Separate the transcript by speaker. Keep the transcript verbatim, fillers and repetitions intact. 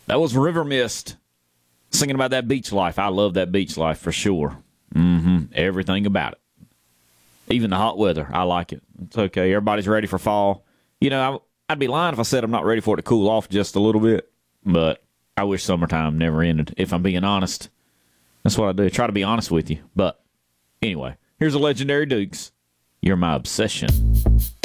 Speaker 1: That was River Mist singing about that beach life. I love that beach life for sure. Mm-hmm. Everything about it. Even the hot weather. I like it. It's okay. Everybody's ready for fall. You know, I, I'd be lying if I said I'm not ready for it to cool off just a little bit. But I wish summertime never ended, if I'm being honest. That's what I do. Try to be honest with you. But anyway, here's the legendary Dukes. You're my obsession.